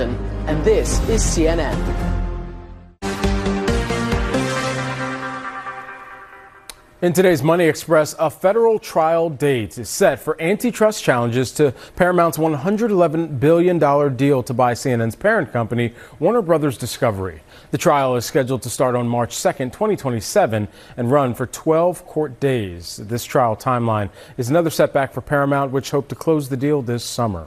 11, and this is CNN. In today's Money Express, a federal trial date is set for antitrust challenges to Paramount's $111 billion deal to buy CNN's parent company, Warner Brothers Discovery. The trial is scheduled to start on March 2nd, 2027, and run for 12 court days. This trial timeline is another setback for Paramount, which hoped to close the deal this summer.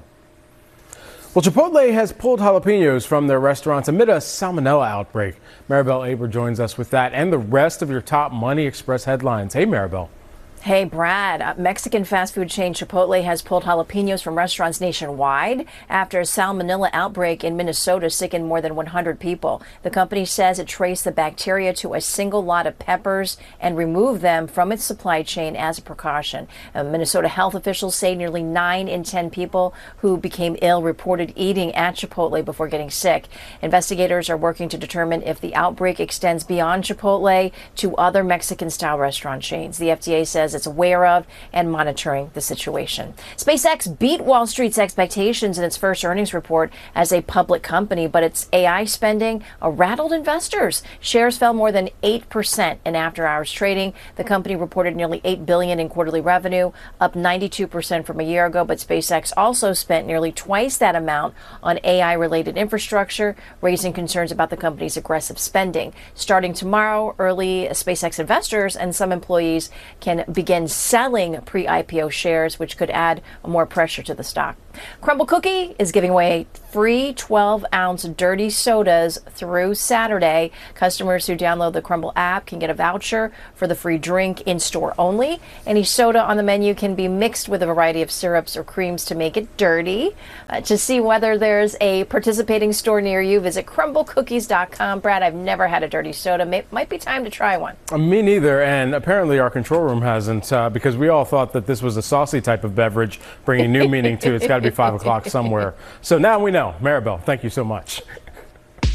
Well, Chipotle has pulled jalapenos from their restaurants amid a salmonella outbreak. Maribel Aber joins us with that and the rest of your top Money Express headlines. Hey, Maribel. Hey, Brad. Mexican fast food chain Chipotle has pulled jalapenos from restaurants nationwide after a salmonella outbreak in Minnesota sickened more than 100 people. The company says it traced the bacteria to a single lot of peppers and removed them from its supply chain as a precaution. Minnesota health officials say nearly 9 in 10 people who became ill reported eating at Chipotle before getting sick. Investigators are working to determine if the outbreak extends beyond Chipotle to other Mexican-style restaurant chains. The FDA says it's aware of and monitoring the situation. SpaceX beat Wall Street's expectations in its first earnings report as a public company, but its AI spending rattled investors. Shares fell more than 8% in after-hours trading. The company reported nearly $8 billion in quarterly revenue, up 92% from a year ago, but SpaceX also spent nearly twice that amount on AI-related infrastructure, raising concerns about the company's aggressive spending. Starting tomorrow, early SpaceX investors and some employees can begin selling pre-IPO shares, which could add more pressure to the stock. Crumbl Cookie is giving away free 12-ounce dirty sodas through Saturday. Customers who download the Crumbl app can get a voucher for the free drink in-store only. Any soda on the menu can be mixed with a variety of syrups or creams to make it dirty. To see whether there's a participating store near you, visit crumblcookies.com. Brad, I've never had a dirty soda. Might be time to try one. Me neither, and apparently our control room hasn't, because we all thought that this was a saucy type of beverage, bringing new meaning to it's got to be 5 o'clock somewhere. So now we know. Maribel, thank you so much.